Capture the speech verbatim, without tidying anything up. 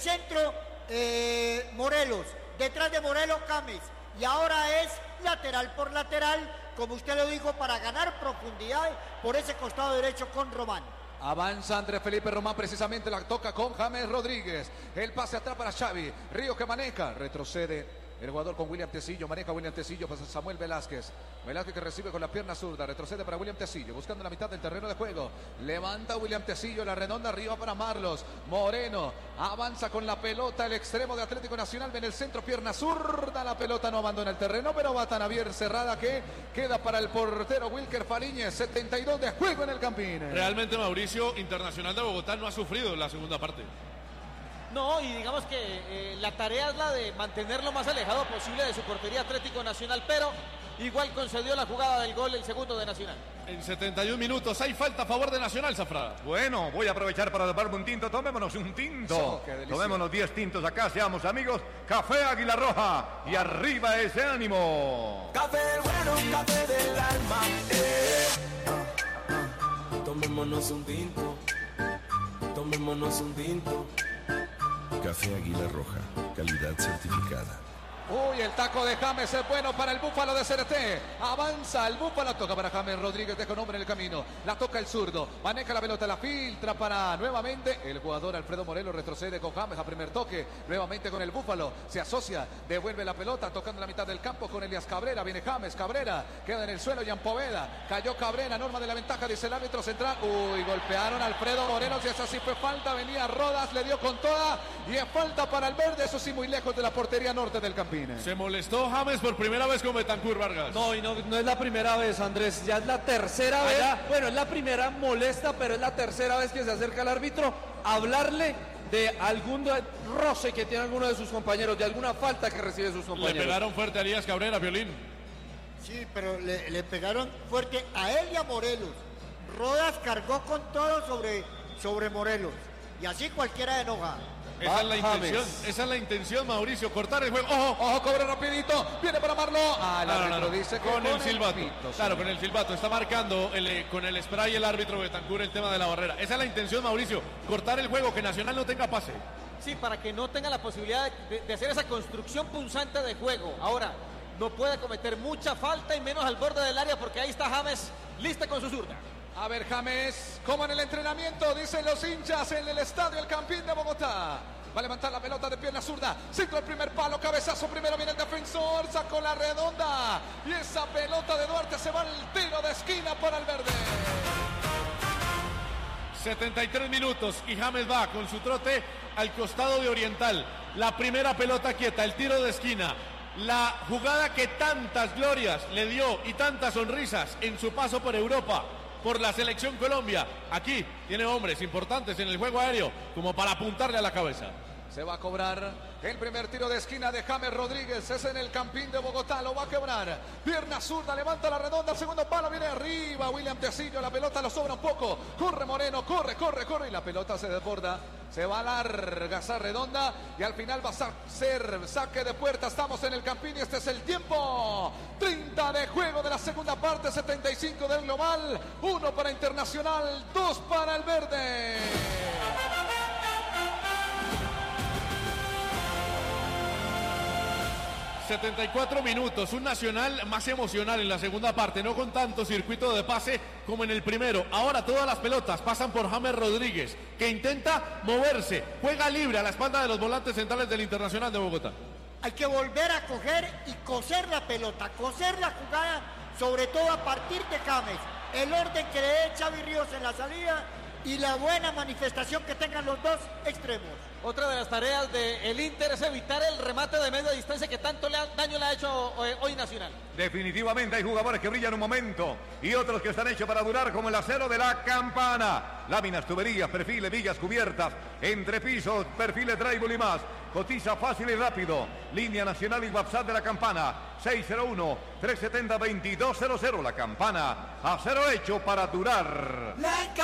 Centro, eh, Morelos. Detrás de Morelos, James. Y ahora es lateral por lateral, como usted lo dijo, para ganar profundidad por ese costado derecho con Román. Avanza Andrés Felipe Román, precisamente la toca con James Rodríguez. El pase atrás para Xavi. Ríos que maneja, retrocede. El jugador con William Tecillo, maneja William Tecillo, pasa Samuel Velázquez. Velázquez que recibe con la pierna zurda, retrocede para William Tecillo, buscando la mitad del terreno de juego. Levanta William Tecillo, la redonda arriba para Marlos. Moreno avanza con la pelota, el extremo de Atlético Nacional, en el centro, pierna zurda. La pelota no abandona el terreno, pero va tan abierta, cerrada, que queda para el portero Wilker Fariñez. setenta y dos de juego en el Campín. Realmente, Mauricio, Internacional de Bogotá no ha sufrido en la segunda parte. No, y digamos que eh, la tarea es la de mantener lo más alejado posible de su portería Atlético Nacional, pero igual concedió la jugada del gol, el segundo de Nacional. En setenta y un minutos hay falta a favor de Nacional, Zafrada. Bueno, voy a aprovechar para tomarme un tinto. Tomémonos un tinto. Oh, Tomémonos diez tintos acá, seamos amigos. Café Águila Roja y arriba ese ánimo. Café bueno, café del alma. Eh. Tomémonos un tinto. Tomémonos un tinto. Café Águila Roja, calidad certificada. Uy, el taco de James es bueno para el Búfalo de C R T. Avanza el Búfalo, toca para James Rodríguez, deja un hombre en el camino. La toca el zurdo, maneja la pelota, la filtra para nuevamente el jugador Alfredo Morelos. Retrocede con James a primer toque, nuevamente con el Búfalo. Se asocia, devuelve la pelota, tocando la mitad del campo con Elias Cabrera. Viene James, Cabrera, queda en el suelo, Jan Poveda. Cayó Cabrera, norma de la ventaja, dice el árbitro central. Uy, golpearon a Alfredo Morelos y esa sí fue falta. Venía Rodas, le dio con toda y es falta para el verde. Eso sí, muy lejos de la portería norte del Campín. Se molestó James por primera vez con Betancur, Vargas. No, y no, no es la primera vez, Andrés, ya es la tercera vez. ¿Allá? Bueno, es la primera molesta, pero es la tercera vez que se acerca al árbitro a hablarle de algún roce que tiene alguno de sus compañeros, de alguna falta que recibe sus compañeros. Le pegaron fuerte a Elías Cabrera, Violín. Sí, pero le, le pegaron fuerte a él y a Morelos. Rodas cargó con todo sobre, sobre Morelos. Y así cualquiera enoja. Esa Va es la James. intención, esa es la intención, Mauricio, cortar el juego. ¡Ojo! Ojo, cobra rapidito, viene para Marlo. Ah, el No, no, árbitro no, no. dice que con el silbato. pito, Claro, sí. con el silbato. Está marcando el, eh, con el spray el árbitro Betancur el tema de la barrera. Esa es la intención, Mauricio, cortar el juego, que Nacional no tenga pase. Sí, para que no tenga la posibilidad de, de- de hacer esa construcción punzante de juego. Ahora, no puede cometer mucha falta y menos al borde del área, porque ahí está James, lista con su zurda. A ver, James, como en el entrenamiento, dicen los hinchas en el estadio El Campín de Bogotá. Va a levantar la pelota de pierna zurda. Centro al primer palo, cabezazo primero, viene el defensor, sacó la redonda. Y esa pelota de Duarte se va al tiro de esquina para el verde. setenta y tres minutos y James va con su trote al costado de Oriental. La primera pelota quieta, el tiro de esquina. La jugada que tantas glorias le dio y tantas sonrisas en su paso por Europa, por la selección Colombia. Aquí tiene hombres importantes en el juego aéreo como para apuntarle a la cabeza. Se va a cobrar el primer tiro de esquina de James Rodríguez. Es en el Campín de Bogotá, lo va a quebrar. Pierna zurda, levanta la redonda, segundo palo, viene arriba William Tecillo. La pelota lo sobra un poco. Corre Moreno, corre, corre, corre. Y la pelota se desborda. Se va larga esa redonda. Y al final va a ser saque de puerta. Estamos en el Campín y este es el tiempo. treinta de juego de la segunda parte, setenta y cinco del global. Uno para Internacional, dos para el verde. setenta y cuatro minutos, un Nacional más emocional en la segunda parte, no con tanto circuito de pase como en el primero. Ahora todas las pelotas pasan por James Rodríguez, que intenta moverse, juega libre a la espalda de los volantes centrales del Internacional de Bogotá. Hay que volver a coger y coser la pelota, coser la jugada, sobre todo a partir de James. El orden que le dé Xavi Ríos en la salida y la buena manifestación que tengan los dos extremos. Otra de las tareas del Inter es evitar el remate de media distancia que tanto le ha- daño le ha hecho eh, hoy Nacional. Definitivamente hay jugadores que brillan un momento y otros que están hechos para durar, como el acero de la Campana. Láminas, tuberías, perfiles, vigas, cubiertas, entrepisos, perfiles, drywall y más. Cotiza fácil y rápido. Línea nacional y WhatsApp de la Campana. seis cero uno, tres siete cero, dos dos cero cero. La Campana. Acero hecho para durar.